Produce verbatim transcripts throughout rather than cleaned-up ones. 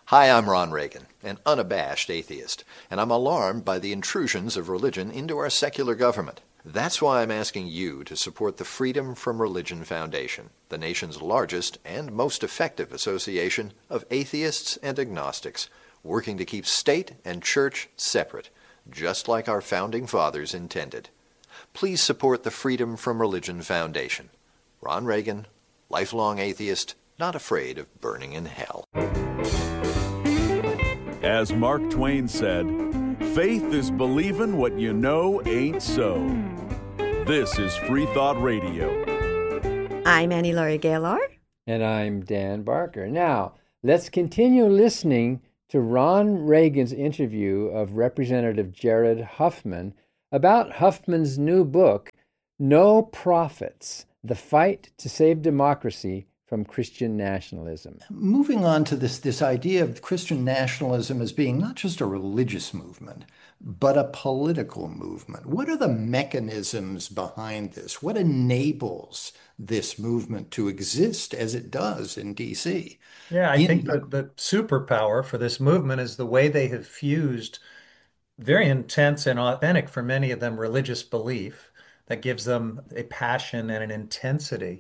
Hi, I'm Ron Reagan, an unabashed atheist, and I'm alarmed by the intrusions of religion into our secular government. That's why I'm asking you to support the Freedom from Religion Foundation, the nation's largest and most effective association of atheists and agnostics, working to keep state and church separate, just like our founding fathers intended. Please support the Freedom from Religion Foundation. Ron Reagan, lifelong atheist, not afraid of burning in hell. As Mark Twain said, faith is believing what you know ain't so. This is Free Thought Radio. I'm Annie Laurie Gaylor. And I'm Dan Barker. Now, let's continue listening to Ron Reagan's interview of Representative Jared Huffman about Huffman's new book, No Prophets, The Fight to Save Democracy from Christian Nationalism. Moving on to this, this idea of Christian nationalism as being not just a religious movement, but a political movement. What are the mechanisms behind this? What enables this movement to exist as it does in D C? Yeah, I in, think that the superpower for this movement is the way they have fused very intense and authentic, for many of them, religious belief that gives them a passion and an intensity,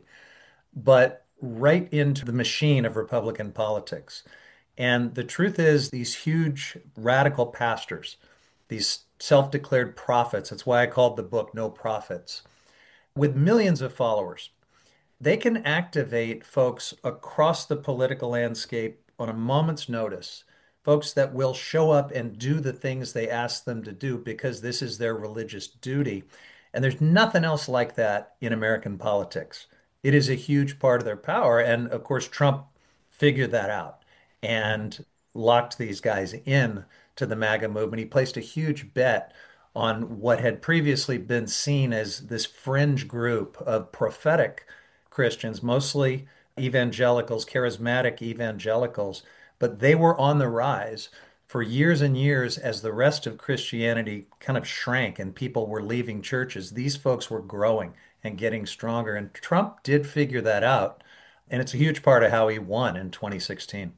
but right into the machine of Republican politics. And the truth is, these huge radical pastors, these self-declared prophets, that's why I called the book No Prophets, with millions of followers, they can activate folks across the political landscape on a moment's notice, folks that will show up and do the things they ask them to do because this is their religious duty. And there's nothing else like that in American politics. It is a huge part of their power. And of course, Trump figured that out and locked these guys in to the MAGA movement. He placed a huge bet on what had previously been seen as this fringe group of prophetic Christians, mostly evangelicals, charismatic evangelicals, but they were on the rise for years and years as the rest of Christianity kind of shrank and people were leaving churches. These folks were growing and getting stronger. And Trump did figure that out. And it's a huge part of how he won in twenty sixteen.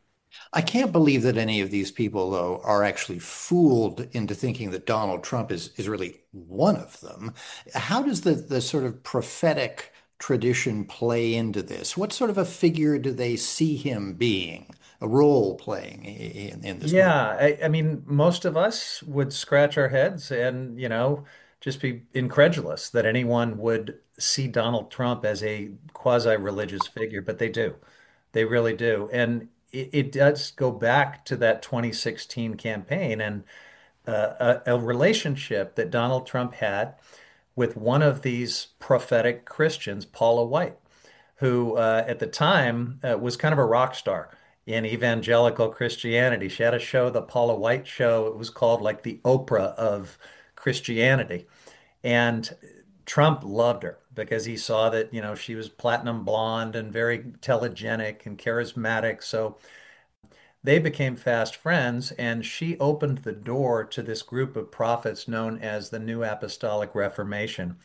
I can't believe that any of these people, though, are actually fooled into thinking that Donald Trump is, is really one of them. How does the, the sort of prophetic tradition play into this? What sort of a figure do they see him being, a role playing in, in this Yeah, I, I mean, most of us would scratch our heads and, you know, just be incredulous that anyone would see Donald Trump as a quasi-religious figure, but they do. They really do. And it, it does go back to that twenty sixteen campaign and uh, a, a relationship that Donald Trump had with one of these prophetic Christians, Paula White, who uh, at the time uh, was kind of a rock star in evangelical Christianity. She had a show, the Paula White Show. It was called like the Oprah of Christianity. And Trump loved her because he saw that, you know, she was platinum blonde and very telegenic and charismatic. So they became fast friends, and she opened the door to this group of prophets known as the New Apostolic Reformation.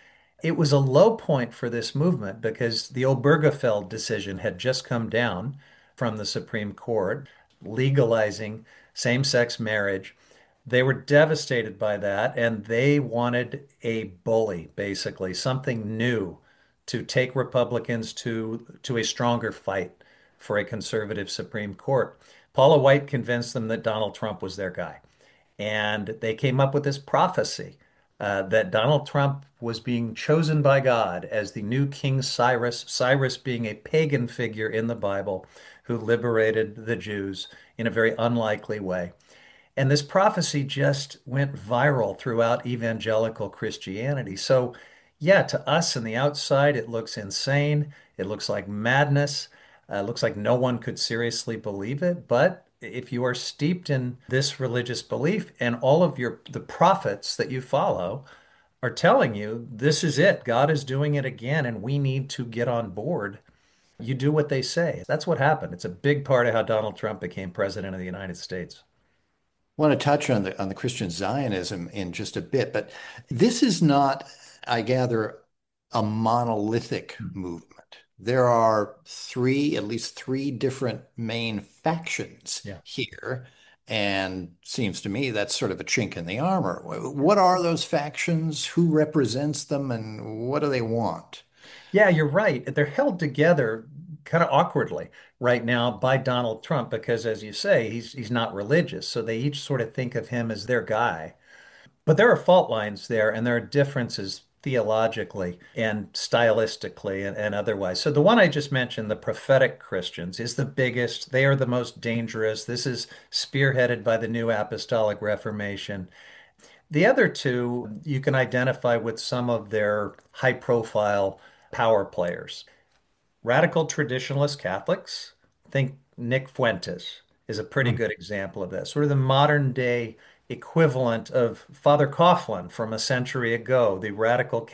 It was a low point for this movement because the Obergefell decision had just come down from the Supreme Court, legalizing same-sex marriage. They were devastated by that, and they wanted a bully, basically, something new to take Republicans to, to a stronger fight for a conservative Supreme Court. Paula White convinced them that Donald Trump was their guy. And they came up with this prophecy uh, that Donald Trump was being chosen by God as the new King Cyrus, Cyrus being a pagan figure in the Bible who liberated the Jews in a very unlikely way. And this prophecy just went viral throughout evangelical Christianity. So, yeah, to us on the outside, it looks insane. It looks like madness. Uh, it looks like no one could seriously believe it. But if you are steeped in this religious belief and all of your the prophets that you follow are telling you this is it, God is doing it again, and we need to get on board, you do what they say. That's what happened. It's a big part of how Donald Trump became president of the United States. I want to touch on the on the Christian Zionism in just a bit, but this is not, I gather, a monolithic movement. there are three, at least three different main factions Yeah. here. And seems to me that's sort of a chink in the armor. What are those factions? Who represents them? And what do they want? Yeah, you're right. They're held together kind of awkwardly right now by Donald Trump because, as you say, he's he's not religious. So they each sort of think of him as their guy. But there are fault lines there, and there are differences theologically and stylistically and, and otherwise. So the one I just mentioned, the prophetic Christians, is the biggest. They are the most dangerous. This is spearheaded by the New Apostolic Reformation. The other two you can identify with some of their high profile power players. Radical traditionalist Catholics, think Nick Fuentes is a pretty good example of this. Sort of the modern day equivalent of Father Coughlin from a century ago, the radical